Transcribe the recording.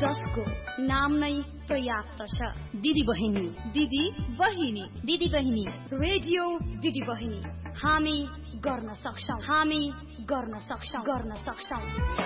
जसको नाम नै पर्याप्त छ। दिदी बहिनी, दिदी बहिनी, दिदी बहिनी, रेडियो दिदी बहिनी। हामी गर्न सक्छौं, हामी गर्न सक्छौं, गर्न सक्छौं।